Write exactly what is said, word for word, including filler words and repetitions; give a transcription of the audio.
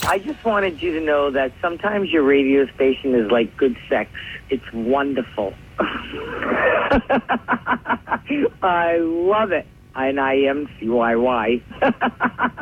I just wanted you to know that sometimes your radio station is like good sex. It's wonderful. I love it. And I M C Y Y.